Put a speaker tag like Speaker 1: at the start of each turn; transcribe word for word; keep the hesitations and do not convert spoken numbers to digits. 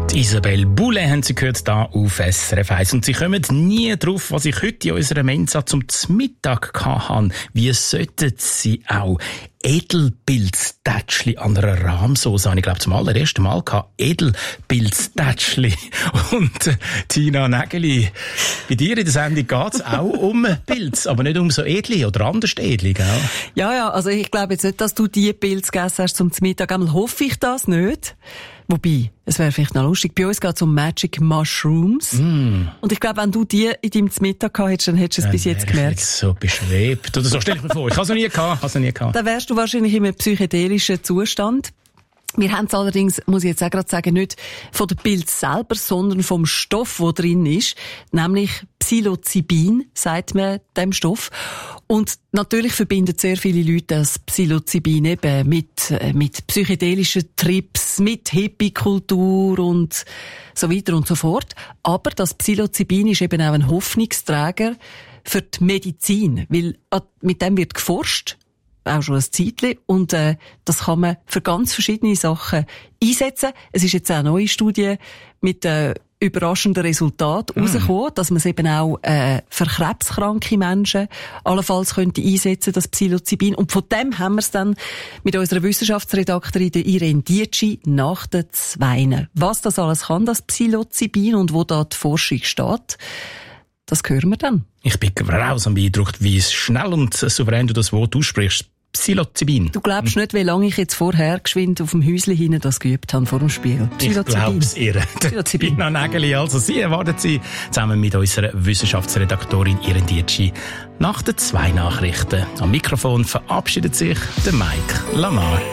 Speaker 1: Die Isabelle Boulay haben Sie gehört, hier auf S R F eins. Und Sie kommen nie drauf, was ich heute in unserer Mensa zum Mittag hatte. Wie sollten Sie auch Edelpilztätschli an einer Rahmsauce haben? Ich glaube, zum allerersten Mal gehabt. Edelpilztätschli. Und äh, Tina Nägeli, bei dir in der Sendung geht es auch um Pilz, aber nicht um so edle oder anders edle, gell?
Speaker 2: Ja, ja, also ich glaube jetzt nicht, dass du die Pilze gegessen hast zum Mittag. Einmal hoffe ich das nicht. Wobei, es wäre vielleicht noch lustig. Bei uns geht es um Magic Mushrooms. Mm. Und ich glaube, wenn du die in deinem Mittag gehabt hättest, dann hättest du es ja, bis jetzt gemerkt.
Speaker 1: Ich so beschwebt. Oder so stell ich mir vor. Ich habe es noch nie gehabt. Habe noch nie gehabt.
Speaker 2: Dann wärst du wahrscheinlich in einem psychedelischen Zustand. Wir haben es allerdings, muss ich jetzt auch gerade sagen, nicht von der Pilz selber, sondern vom Stoff, der drin ist. Nämlich Psilocybin, sagt man dem Stoff. Und natürlich verbinden sehr viele Leute das Psilocybin eben mit, mit psychedelischen Trips, mit Hippie-Kultur und so weiter und so fort. Aber das Psilocybin ist eben auch ein Hoffnungsträger für die Medizin, weil mit dem wird geforscht, auch schon ein Zeitchen, und äh, das kann man für ganz verschiedene Sachen einsetzen. Es ist jetzt auch eine neue Studie mit äh, überraschenden Resultaten mm. rausgekommen, dass man es eben auch äh, für krebskranke Menschen allenfalls könnte einsetzen, das Psilocybin. Und von dem haben wir es dann mit unserer Wissenschaftsredaktorin der Irene Dietschi nach den Zweien. Was das alles kann, das Psilocybin, und wo da die Forschung steht, das hören wir dann.
Speaker 1: Ich bin raus und beeindruckt, wie schnell und souverän du das Wort aussprichst. Psilocybin.
Speaker 2: Du glaubst nicht, wie lange ich jetzt vorher geschwind auf dem Häuschen hinten das geübt habe vor dem Spiel.
Speaker 1: Psilocybin. Ich glaub's ihr.
Speaker 2: Psilocybin.
Speaker 1: Tina Nägeli, also Sie erwarten Sie zusammen mit unserer Wissenschaftsredaktorin Irene Dietschi nach den zwei Nachrichten. Am Mikrofon verabschiedet sich der Mike Lamar.